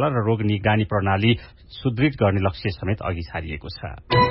श्रृंखला र रोग निगरानी प्रणाली सुदृढ गर्ने लक्ष्य समेत अघि सारिएको छ।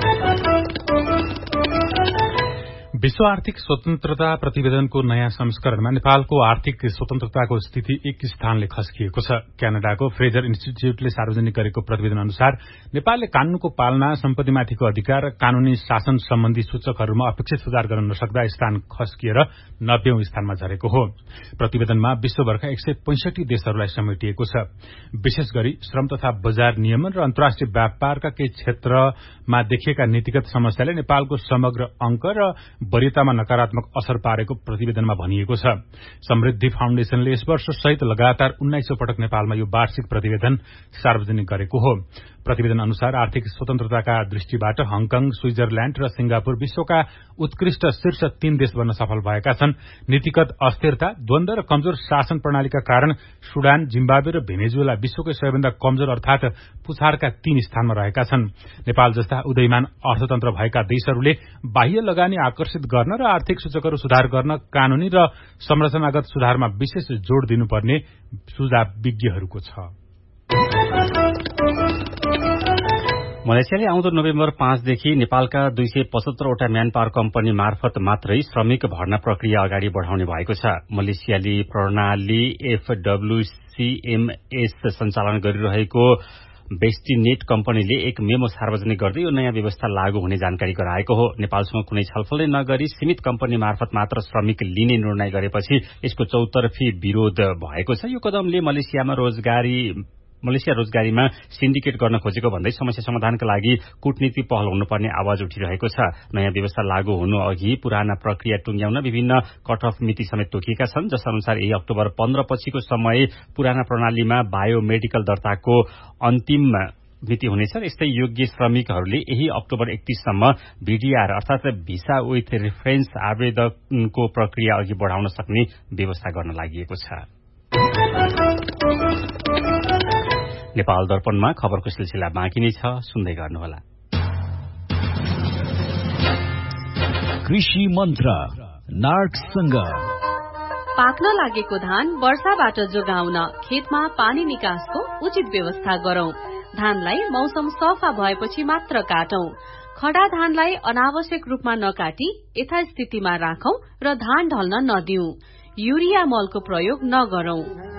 विश्व आर्थिक स्वतन्त्रता प्रतिवेदनको नयाँ संस्करणमा नेपालको आर्थिक स्वतन्त्रताको स्थिति एक स्थानले खस्किएको छ। क्यानाडाको फ्रेजर इन्स्टिच्यूटले सार्वजनिक गरेको प्रतिवेदन अनुसार नेपालले कानूनको पालना, सम्पत्तिमाथिको अधिकार, कानूनी शासन सम्बन्धी सूचकहरूमा अपेक्षित सुधार गर्न नसक्दा स्थान खस्किएर 90औं स्थानमा झरेको हो। प्रतिवेदनमा विश्वभरका 165 देशहरूलाई समेटिएको छ। विशेष गरी श्रम तथा बजार नियमन र अन्तर्राष्ट्रिय व्यापारका केही क्षेत्रमा देखिएका नीतिगत समस्याले नेपालको समग्र अंक र वरियतामा नकारात्मक असर पारेको प्रतिवेदनमा भनिएको छ। समृद्धि फाउन्डेशनले यस वर्ष सहित लगातार 19औं पटक नेपालमा यो वार्षिक प्रतिवेदन सार्वजनिक गरेको हो। प्रतिवेदन अनुसार आर्थिक स्वतन्त्रताका दृष्टिबाट हङकङ, स्विजरल्याण्ड र सिंगापुर विश्वका उत्कृष्ट शीर्ष 3 देश बन्न सफल भएका छन्। नीतिगत अस्थिरता, द्वन्द र कमजोर शासन प्रणालीका कारण सुडान, जिम्बाब्वे र भेनेजुएला विश्वकै सबैभन्दा कमजोर अर्थात पुछारका 3 स्थानमा रहेका छन्। नेपाल जस्ता उदयमान अर्थतन्त्र भएका देशहरूले बाह्य लगानी आकर्षित गर्न र आर्थिक सूचकहरू सुधार गर्न कानूनी र संरचनागत सुधारमा विशेष जोड़ दिनुपर्ने सुझाव विज्ञहरूको छ। मलेसियाले आउँदो नोभेम्बर 5 देखि नेपालका 275 वटा म्यानपावर कम्पनी मार्फत मात्रै श्रमिक भर्ना प्रक्रिया अगाडि बढ़ाउने भएको छ। मलेसियाली प्रणाली FWCMS सञ्चालन गरिरहेको बेस्टिनेट कम्पनीले एक मेमो सार्वजनिक गर्दै यो नयाँ व्यवस्था लागू हुने जानकारी गराएको हो। नेपालसँग कुनै छलफलै नगरी सीमित कम्पनी मार्फत मात्र श्रमिक लिने निर्णय गरेपछि यसको चौतर्फी विरोध भएको छ। यो कदमले मलेसिया रोजगारीमा सिन्डिकेट गर्न खोजेको भन्दै समस्या समाधानका लागि कूटनीति पहल हुनुपर्ने आवाज उठिरहेको छ। नयाँ व्यवस्था लागू हुनु अघि पुराना प्रक्रिया टुंग्याउन विभिन्न कट अफ मिति समेत तोकिएका छन्। जसअनुसार यही अक्टोबर 15 पछिको समय पुराना प्रणालीमा बायोमेडिकल दर्ताको अन्तिम मिति हुनेछ। यस्तै योग्य श्रमिकहरूले यही अक्टोबर 31 सम्म VDR अर्थात भिसा विथ रेफरेन्स आवेदनको प्रक्रिया अघि बढ़ाउन सक्ने व्यवस्था गर्न लागि छ। नेपाल दर्पणमा खबरको सिलसिला बाँकी नै छ, सुन्दै गर्नुहोला। कृषि मन्त्र नार्कसँग पाक्न लागेको धान वर्षाबाट जोगाउन खेतमा पानी निकासको उचित व्यवस्था गरौं। धानलाई मौसम सफा भएपछि मात्र काटौं। खडा धानलाई अनावश्यक रूपमा नकाटी यथास्थितिमा राखौं र धान ढल्न नदिऊ। युरिया मलको प्रयोग नगरौं।